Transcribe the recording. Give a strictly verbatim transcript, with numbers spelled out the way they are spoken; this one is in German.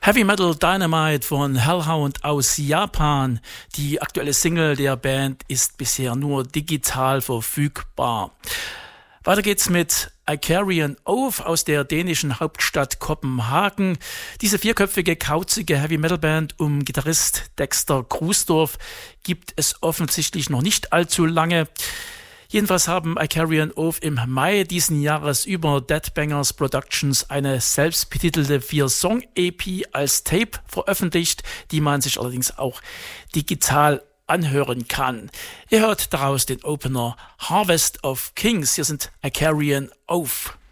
Heavy Metal Dynamite von Hellhound aus Japan. Die aktuelle Single der Band ist bisher nur digital verfügbar. Weiter geht's mit Icarian Oath aus der dänischen Hauptstadt Kopenhagen. Diese vierköpfige, kauzige Heavy-Metal-Band um Gitarrist Dexter Krusdorf gibt es offensichtlich noch nicht allzu lange. Jedenfalls haben Icarian Oath im Mai diesen Jahres über Deadbangers Productions eine selbstbetitelte vier-Song-E P als Tape veröffentlicht, die man sich allerdings auch digital anhören kann. Ihr hört daraus den Opener Harvest of Kings. Hier sind Icarian Oath.